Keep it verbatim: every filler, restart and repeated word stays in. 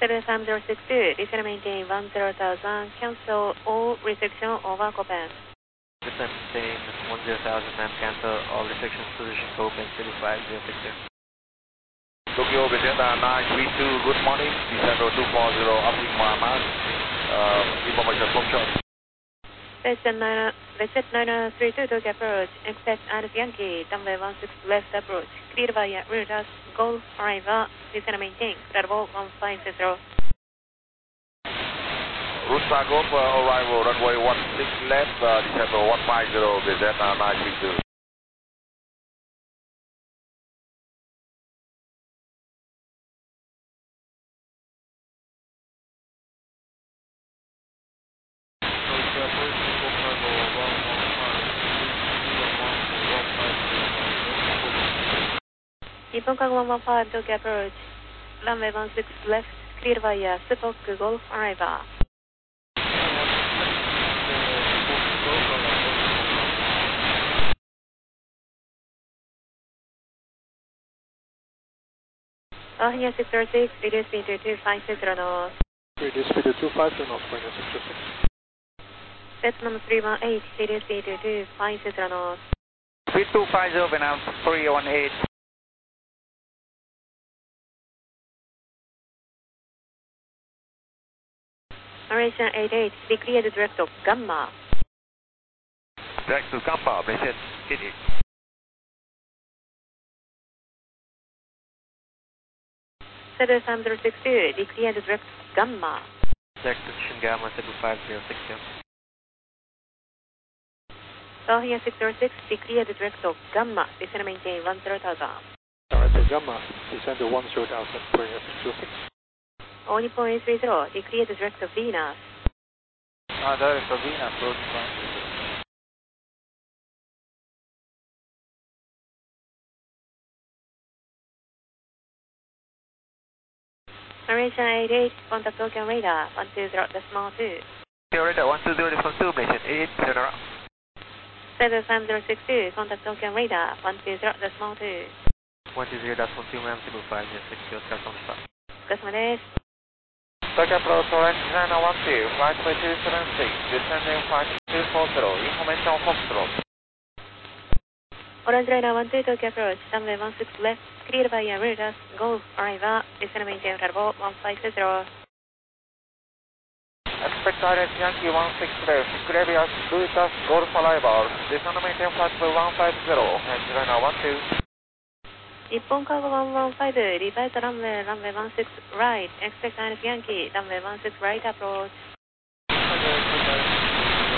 seven five zero six two, descend and maintain one zero thousand, cancel all restriction over Copen. Descend and maintain one zero thousand and cancel all restrictions, position Copen three five zero six two. Tokyo Vegeta nine three two, good morning, December two four zero, uplink Myanmar, uh, information from shot. Visit nine three two, Tokyo approach, expect Alice Yankee, runway one six left approach, clear via Reuters, Golf arrival, descend and maintain, credible one five zero. Rusa Golf, uh, arrival, runway one six left, uh, December one five zero, Vegeta nine three two. Nippon Cargo one one five, Tokyo approach, runway one six left, clear via Spock Golf arrival. Bahia six zero six, reduce speed to two five zero knots. Reduce speed to two five zero knots, Bahia six zero six. Set number three one eight, reduce speed to two five zero knots. Speed two five zero, Vietnam three one eight. Malaysian eight eight, be cleared direct to Gamma. Direct to Kappa, message, hit it. seven five zero six two, be cleared direct to Gamma. Direct to Shingama seven five zero six two. Bahia six zero six, be cleared direct to Gamma, descend and maintain one zero thousand. Alright, so Gamma, descend to one zero thousand, Bahia six zero six. All Nippon eight three zero, be cleared direct to Venus. Ah, direct to Venus, road one. Malaysian eight eight, contact Tokyo radar one two zero decimal two. Tokyo radar one two zero decimal two, Malaysian eight eight, turn around. seven five zero six two, contact Tokyo radar one two zero decimal two. one two zero decimal two, ma'am, seven five zero six two, Oscar on stop. お疲れ様です。 Tokyo approach, orange nine one two, flight two seven six, descending flight two four zero, information Foxtrot. Orange Radar one two, Tokyo approach, runway one six left, clear via Reuters, Golf arrival, descend and maintain credible one five zero. Expect Alice Yankee one six left, clear via Reuters, Golf arrival, descend and maintain flight one five zero, orange Radar one two. Nippon Cargo one one five, revise runway, runway one six right, expect Alice Yankee, runway one six right approach.